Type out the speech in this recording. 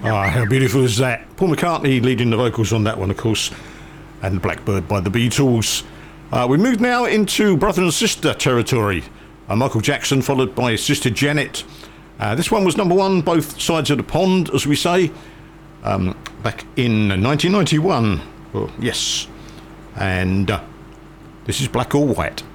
Ah, how beautiful is that? Paul McCartney leading the vocals on that one, of course, and Blackbird by the Beatles. We move now into brother and sister territory. Michael Jackson followed by his sister Janet. This one was number one, both sides of the pond, as we say, back in 1991. Well, yes. And this is Black or White.